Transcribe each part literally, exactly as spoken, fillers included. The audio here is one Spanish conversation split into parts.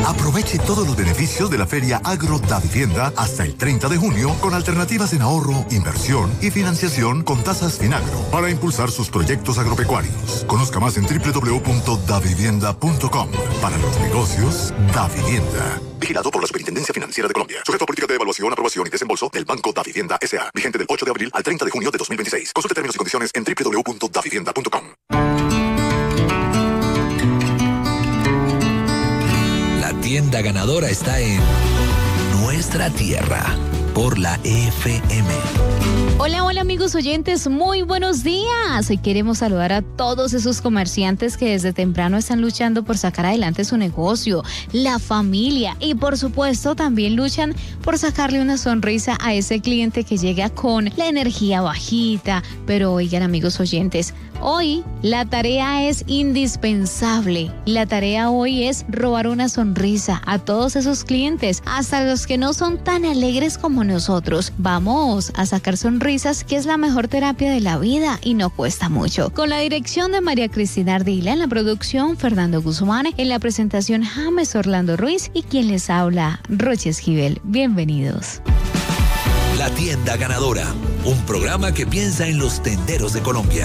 Aproveche todos los beneficios de la Feria Agro Davivienda hasta el treinta de junio con alternativas en ahorro, inversión y financiación con tasas Finagro para impulsar sus proyectos agropecuarios. Conozca más en doble u doble u doble u punto davivienda punto com. Para los negocios, Davivienda. Vigilado por la Superintendencia Financiera de Colombia. Sujeto a política de evaluación, aprobación y desembolso del Banco Davivienda S A Vigente del ocho de abril al treinta de junio de dos mil veintiséis. Consulte términos y condiciones en doble u doble u doble u punto davivienda punto com. La tienda ganadora está en Nuestra Tierra por la F M. Hola, hola amigos oyentes, muy buenos días. Hoy queremos saludar a todos esos comerciantes que desde temprano están luchando por sacar adelante su negocio, la familia y por supuesto también luchan por sacarle una sonrisa a ese cliente que llega con la energía bajita. Pero oigan amigos oyentes, hoy la tarea es indispensable. La tarea hoy es robar una sonrisa a todos esos clientes, hasta los que no son tan alegres como nosotros. Vamos a sacar sonrisas, que es la mejor terapia de la vida y no cuesta mucho. Con la dirección de María Cristina Ardila, en la producción Fernando Guzmán, en la presentación James Orlando Ruiz y quien les habla, Roche Esquivel. Bienvenidos. La tienda ganadora, un programa que piensa en los tenderos de Colombia.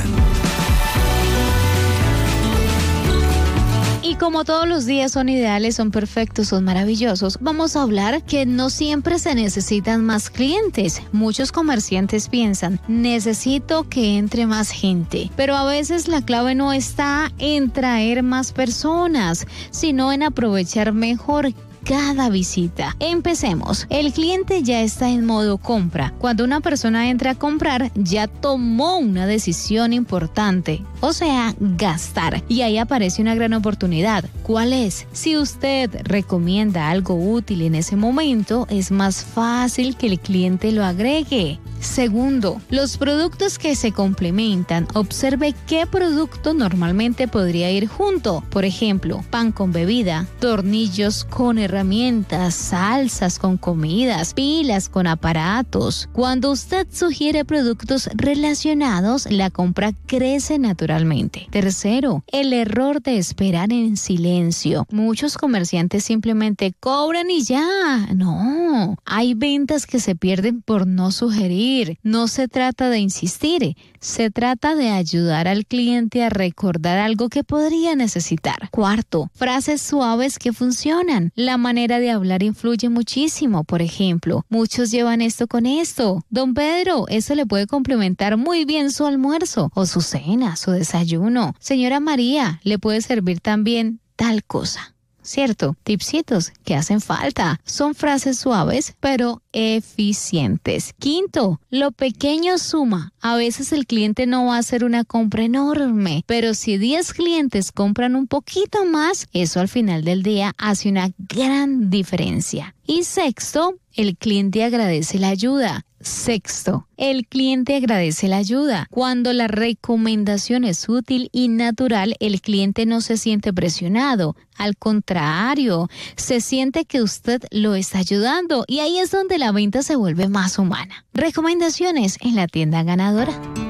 Y como todos los días son ideales, son perfectos, son maravillosos, vamos a hablar que no siempre se necesitan más clientes. Muchos comerciantes piensan, necesito que entre más gente. Pero a veces la clave no está en traer más personas, sino en aprovechar mejor cada visita. Empecemos. El cliente ya está en modo compra. Cuando una persona entra a comprar, ya tomó una decisión importante, o sea, gastar. Y ahí aparece una gran oportunidad. ¿Cuál es? Si usted recomienda algo útil en ese momento, es más fácil que el cliente lo agregue. Segundo, los productos que se complementan. Observe qué producto normalmente podría ir junto. Por ejemplo, pan con bebida, tornillos con herramientas, salsas con comidas, pilas con aparatos. Cuando usted sugiere productos relacionados, la compra crece naturalmente. Tercero, el error de esperar en silencio. Muchos comerciantes simplemente cobran y ya. No, hay ventas que se pierden por no sugerir. No se trata de insistir, se trata de ayudar al cliente a recordar algo que podría necesitar. Cuarto, frases suaves que funcionan. La manera de hablar influye muchísimo. Por ejemplo, muchos llevan esto con esto. Don Pedro, eso le puede complementar muy bien su almuerzo o su cena, su desayuno. Señora María, le puede servir también tal cosa. ¿Cierto? Tipsitos que hacen falta. Son frases suaves, pero eficientes. Quinto, lo pequeño suma. A veces el cliente no va a hacer una compra enorme, pero si diez clientes compran un poquito más, eso al final del día hace una gran diferencia. Y sexto, el cliente agradece la ayuda. Sexto, el cliente agradece la ayuda. Cuando la recomendación es útil y natural, el cliente no se siente presionado. Al contrario, se siente que usted lo está ayudando y ahí es donde la venta se vuelve más humana. Recomendaciones en la tienda ganadora.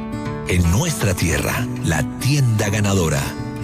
En Nuestra Tierra, la tienda ganadora.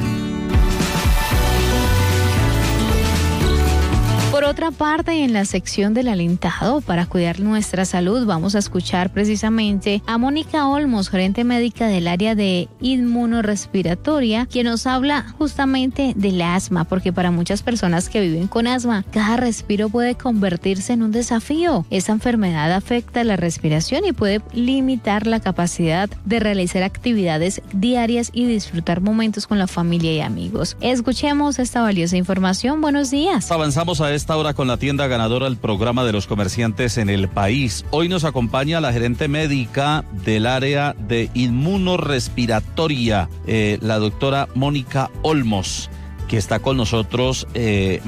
Por otra parte, en la sección del alentado para cuidar nuestra salud, vamos a escuchar precisamente a Mónica Olmos, gerente médica del área de inmunorrespiratoria, quien nos habla justamente del asma, porque para muchas personas que viven con asma, cada respiro puede convertirse en un desafío. Esa enfermedad afecta la respiración y puede limitar la capacidad de realizar actividades diarias y disfrutar momentos con la familia y amigos. Escuchemos esta valiosa información. Buenos días. Avanzamos a esta hora con la tienda ganadora, el programa de los comerciantes en el país. Hoy nos acompaña la gerente médica del área de inmunorrespiratoria, eh, la doctora Mónica Olmos, que está con nosotros. Eh,